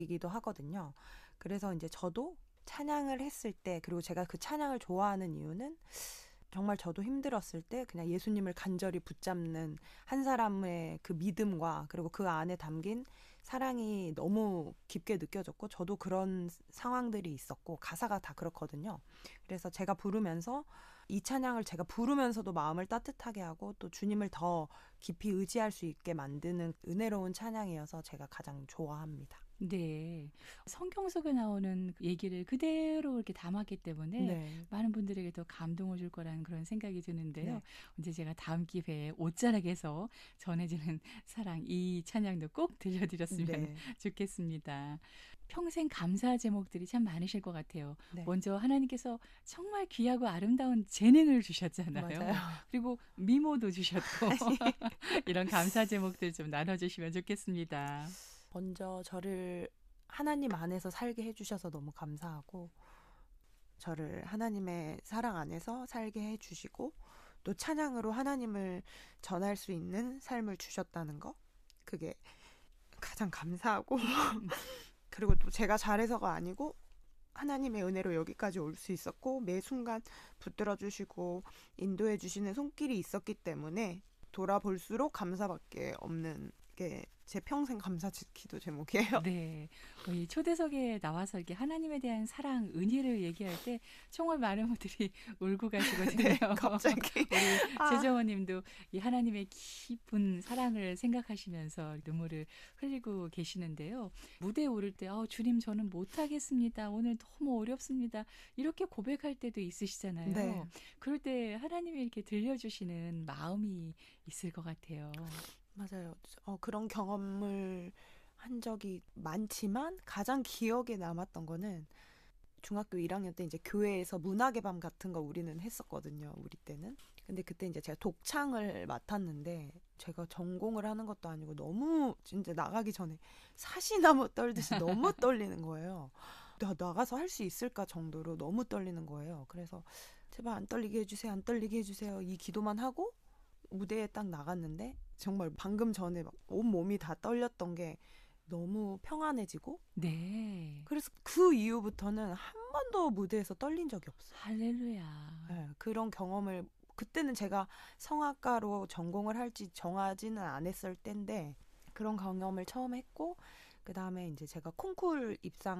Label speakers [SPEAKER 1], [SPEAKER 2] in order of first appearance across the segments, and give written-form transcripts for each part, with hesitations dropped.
[SPEAKER 1] 이기도 하거든요. 그래서 이제 저도 찬양을 했을 때, 그리고 제가 그 찬양을 좋아하는 이유는 정말 저도 힘들었을 때 그냥 예수님을 간절히 붙잡는 한 사람의 그 믿음과 그리고 그 안에 담긴 사랑이 너무 깊게 느껴졌고, 저도 그런 상황들이 있었고, 가사가 다 그렇거든요. 그래서 제가 부르면서 이 찬양을 제가 부르면서도 마음을 따뜻하게 하고 또 주님을 더 깊이 의지할 수 있게 만드는 은혜로운 찬양이어서 제가 가장 좋아합니다.
[SPEAKER 2] 네. 성경 속에 나오는 얘기를 그대로 이렇게 담았기 때문에
[SPEAKER 1] 네.
[SPEAKER 2] 많은 분들에게 더 감동을 줄 거라는 그런 생각이 드는데요.
[SPEAKER 1] 네.
[SPEAKER 2] 언제 제가 다음 기회에 옷자락에서 전해지는 사랑 이 찬양도 꼭 들려드렸으면
[SPEAKER 1] 네.
[SPEAKER 2] 좋겠습니다. 평생 감사 제목들이 참 많으실 것 같아요.
[SPEAKER 1] 네.
[SPEAKER 2] 먼저 하나님께서 정말 귀하고 아름다운 재능을 주셨잖아요.
[SPEAKER 1] 맞아요.
[SPEAKER 2] 그리고 미모도 주셨고 이런 감사 제목들 좀 나눠주시면 좋겠습니다.
[SPEAKER 1] 먼저 저를 하나님 안에서 살게 해주셔서 너무 감사하고, 저를 하나님의 사랑 안에서 살게 해주시고, 또 찬양으로 하나님을 전할 수 있는 삶을 주셨다는 거, 그게 가장 감사하고, 그리고 또 제가 잘해서가 아니고 하나님의 은혜로 여기까지 올 수 있었고, 매 순간 붙들어 주시고 인도해 주시는 손길이 있었기 때문에 돌아볼수록 감사밖에 없는 게 제 평생 감사 기도 제목이에요.
[SPEAKER 2] 네. 이 초대석에 나와서 이렇게 하나님에 대한 사랑, 은혜를 얘기할 때 정말 많은 분들이 울고 가시거든요.
[SPEAKER 1] 네, 갑자기.
[SPEAKER 2] 우리
[SPEAKER 1] 아,
[SPEAKER 2] 최정원 님도 이 하나님의 깊은 사랑을 생각하시면서 눈물을 흘리고 계시는데요. 무대에 오를 때, 주님, 저는 못하겠습니다. 오늘 너무 어렵습니다. 이렇게 고백할 때도 있으시잖아요.
[SPEAKER 1] 네,
[SPEAKER 2] 그럴 때 하나님이 이렇게 들려주시는 마음이 있을 것 같아요.
[SPEAKER 1] 맞아요. 그런 경험을 한 적이 많지만 가장 기억에 남았던 거는 중학교 1학년 때 이제 교회에서 문학의 밤 같은 거 우리는 했었거든요. 우리 때는. 근데 그때 이제 제가 독창을 맡았는데, 제가 전공을 하는 것도 아니고 너무 진짜 나가기 전에 사시나무 떨듯이 너무 떨리는 거예요. 내가 나가서 할 수 있을까 정도로 너무 떨리는 거예요. 그래서 제발 안 떨리게 해주세요. 안 떨리게 해주세요. 이 기도만 하고 무대에 딱 나갔는데, 정말 방금 전에 막 온몸이 다 떨렸던 게 너무 평안해지고,
[SPEAKER 2] 네.
[SPEAKER 1] 그래서 그 이후부터는 한 번도 무대에서 떨린 적이 없어요.
[SPEAKER 2] 할렐루야.
[SPEAKER 1] 네, 그런 경험을, 그때는 제가 성악가로 전공을 할지 정하지는 않았을 때인데 그런 경험을 처음 했고, 그 다음에 이제 제가 콩쿨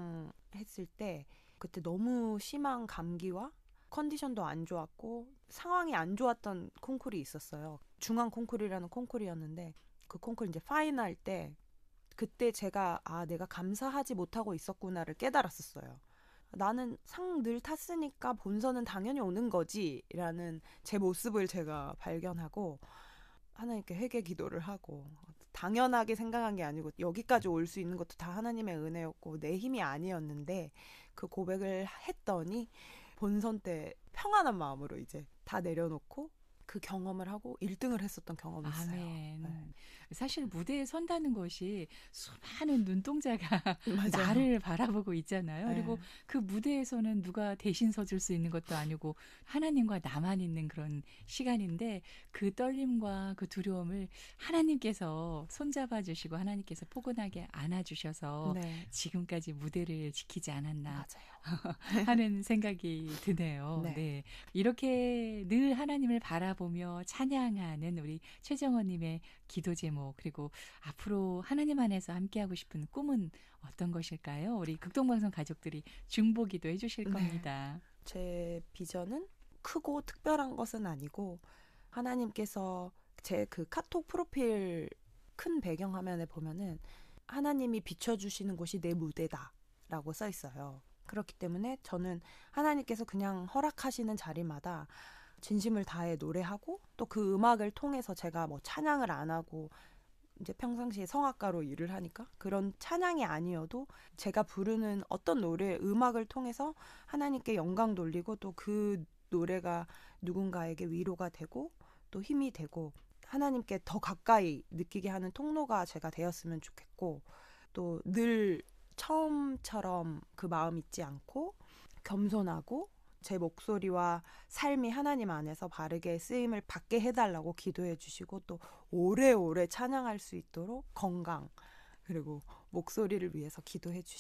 [SPEAKER 1] 입상했을 때 그때 너무 심한 감기와 컨디션도 안 좋았고 상황이 안 좋았던 콩쿨이 있었어요. 중앙 콩쿨이라는 콩쿨이었는데, 그 콩쿨 이제 파이널 때 그때 제가 내가 감사하지 못하고 있었구나를 깨달았었어요. 나는 상 늘 탔으니까 본선은 당연히 오는 거지라는 제 모습을 제가 발견하고 하나님께 회개 기도를 하고, 당연하게 생각한 게 아니고 여기까지 올 수 있는 것도 다 하나님의 은혜였고 내 힘이 아니었는데, 그 고백을 했더니 본선 때 평안한 마음으로 이제 다 내려놓고 그 경험을 하고 1등을 했었던 경험이 있어요. 네.
[SPEAKER 2] 아멘. 사실 무대에 선다는 것이 수많은 눈동자가
[SPEAKER 1] 맞아요.
[SPEAKER 2] 나를 바라보고 있잖아요. 그리고
[SPEAKER 1] 네.
[SPEAKER 2] 그 무대에서는 누가 대신 서줄 수 있는 것도 아니고 하나님과 나만 있는 그런 시간인데 그 떨림과 그 두려움을 하나님께서 손잡아 주시고 하나님께서 포근하게 안아 주셔서
[SPEAKER 1] 네.
[SPEAKER 2] 지금까지 무대를 지키지 않았나
[SPEAKER 1] 맞아요.
[SPEAKER 2] 하는 생각이 드네요.
[SPEAKER 1] 네.
[SPEAKER 2] 네. 이렇게 늘 하나님을 바라보며 찬양하는 우리 최정원님의 기도 제목, 그리고 앞으로 하나님 안에서 함께하고 싶은 꿈은 어떤 것일까요? 우리 극동방송 가족들이 중보기도 해주실
[SPEAKER 1] 네.
[SPEAKER 2] 겁니다.
[SPEAKER 1] 제 비전은 크고 특별한 것은 아니고, 하나님께서 제 그 카톡 프로필 큰 배경화면에 보면은 하나님이 비춰주시는 곳이 내 무대다라고 써 있어요. 그렇기 때문에 저는 하나님께서 그냥 허락하시는 자리마다 진심을 다해 노래하고, 또 그 음악을 통해서 제가 뭐 찬양을 안 하고 이제 평상시에 성악가로 일을 하니까 그런 찬양이 아니어도 제가 부르는 어떤 노래 음악을 통해서 하나님께 영광 돌리고, 또 그 노래가 누군가에게 위로가 되고 또 힘이 되고 하나님께 더 가까이 느끼게 하는 통로가 제가 되었으면 좋겠고, 또 늘 처음처럼 그 마음 잊지 않고 겸손하고 제 목소리와 삶이 하나님 안에서 바르게 쓰임을 받게 해달라고 기도해 주시고, 또 오래오래 찬양할 수 있도록 건강, 그리고 목소리를 위해서 기도해